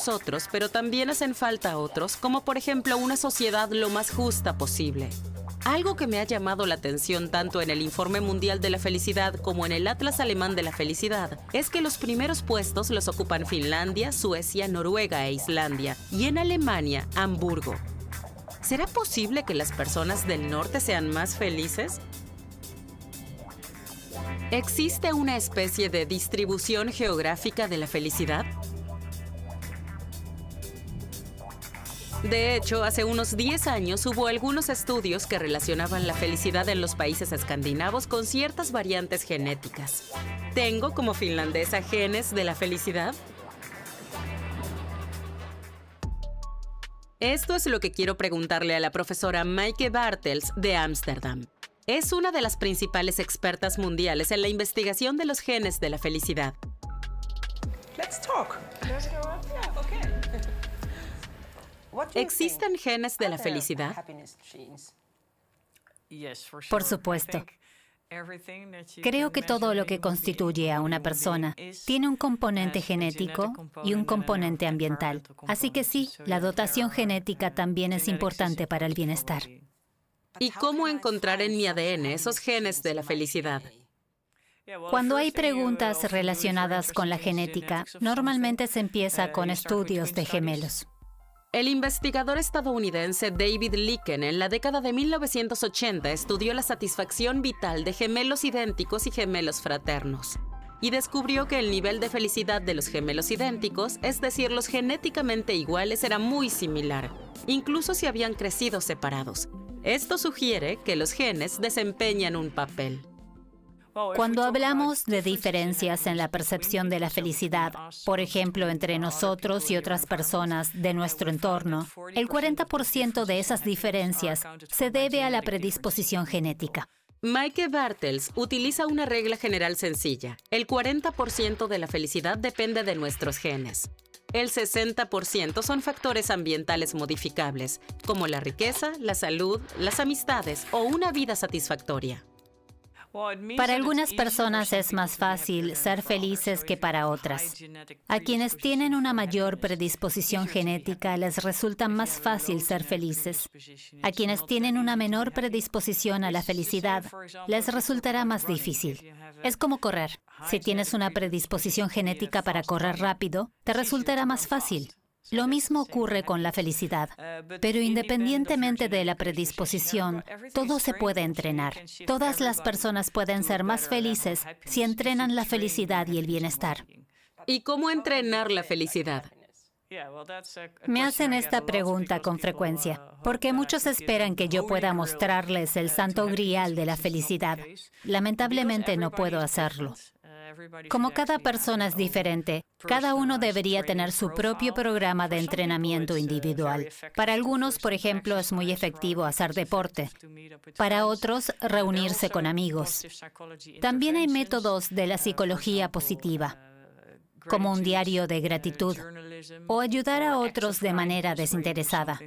nosotros, pero también hacen falta otros, como por ejemplo una sociedad lo más justa posible. Algo que me ha llamado la atención tanto en el Informe Mundial de la Felicidad como en el Atlas Alemán de la Felicidad es que los primeros puestos los ocupan Finlandia, Suecia, Noruega e Islandia, y en Alemania, Hamburgo. ¿Será posible que las personas del norte sean más felices? ¿Existe una especie de distribución geográfica de la felicidad? De hecho, hace unos 10 años hubo algunos estudios que relacionaban la felicidad en los países escandinavos con ciertas variantes genéticas. ¿Tengo como finlandesa genes de la felicidad? Esto es lo que quiero preguntarle a la profesora Maaike Bartels de Ámsterdam. Es una de las principales expertas mundiales en la investigación de los genes de la felicidad. Let's talk. ¿Existen genes de la felicidad? Por supuesto. Creo que todo lo que constituye a una persona tiene un componente genético y un componente ambiental. Así que sí, la dotación genética también es importante para el bienestar. ¿Y cómo encontrar en mi ADN esos genes de la felicidad? Cuando hay preguntas relacionadas con la genética, normalmente se empieza con estudios de gemelos. El investigador estadounidense David Licken en la década de 1980 estudió la satisfacción vital de gemelos idénticos y gemelos fraternos. Y descubrió que el nivel de felicidad de los gemelos idénticos, es decir, los genéticamente iguales, era muy similar, incluso si habían crecido separados. Esto sugiere que los genes desempeñan un papel. Cuando hablamos de diferencias en la percepción de la felicidad, por ejemplo, entre nosotros y otras personas de nuestro entorno, el 40% de esas diferencias se debe a la predisposición genética. Maaike Bartels utiliza una regla general sencilla. El 40% de la felicidad depende de nuestros genes. El 60% son factores ambientales modificables, como la riqueza, la salud, las amistades o una vida satisfactoria. Para algunas personas es más fácil ser felices que para otras. A quienes tienen una mayor predisposición genética les resulta más fácil ser felices. A quienes tienen una menor predisposición a la felicidad les resultará más difícil. Es como correr. Si tienes una predisposición genética para correr rápido, te resultará más fácil. Lo mismo ocurre con la felicidad, pero independientemente de la predisposición, todo se puede entrenar. Todas las personas pueden ser más felices si entrenan la felicidad y el bienestar. ¿Y cómo entrenar la felicidad? Me hacen esta pregunta con frecuencia, porque muchos esperan que yo pueda mostrarles el santo grial de la felicidad. Lamentablemente no puedo hacerlo. Como cada persona es diferente, cada uno debería tener su propio programa de entrenamiento individual. Para algunos, por ejemplo, es muy efectivo hacer deporte. Para otros, reunirse con amigos. También hay métodos de la psicología positiva, como un diario de gratitud o ayudar a otros de manera desinteresada.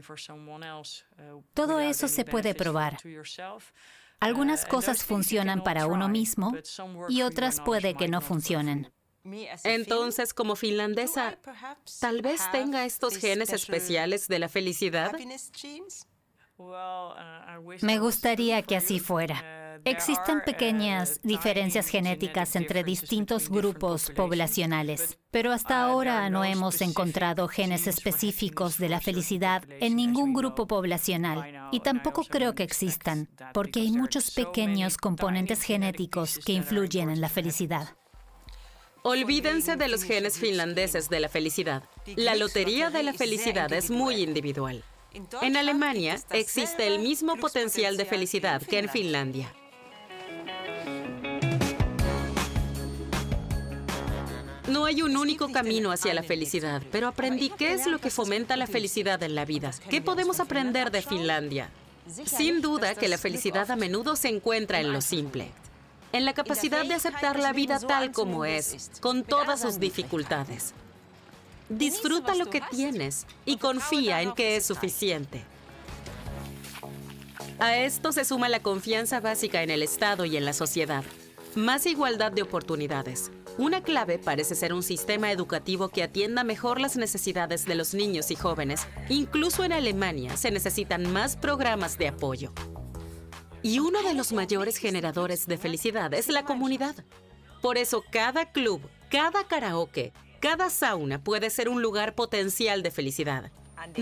Todo eso se puede probar. Algunas cosas funcionan para uno mismo y otras puede que no funcionen. Entonces, como finlandesa, ¿tal vez tenga estos genes especiales de la felicidad? Me gustaría que así fuera. Existen pequeñas diferencias genéticas entre distintos grupos poblacionales, pero hasta ahora no hemos encontrado genes específicos de la felicidad en ningún grupo poblacional, y tampoco creo que existan, porque hay muchos pequeños componentes genéticos que influyen en la felicidad. Olvídense de los genes finlandeses de la felicidad. La lotería de la felicidad es muy individual. En Alemania existe el mismo potencial de felicidad que en Finlandia. No hay un único camino hacia la felicidad, pero aprendí qué es lo que fomenta la felicidad en la vida. ¿Qué podemos aprender de Finlandia? Sin duda que la felicidad a menudo se encuentra en lo simple, en la capacidad de aceptar la vida tal como es, con todas sus dificultades. Disfruta lo que tienes y confía en que es suficiente. A esto se suma la confianza básica en el Estado y en la sociedad, más igualdad de oportunidades, Una clave parece ser un sistema educativo que atienda mejor las necesidades de los niños y jóvenes. Incluso en Alemania se necesitan más programas de apoyo. Y uno de los mayores generadores de felicidad es la comunidad. Por eso cada club, cada karaoke, cada sauna puede ser un lugar potencial de felicidad.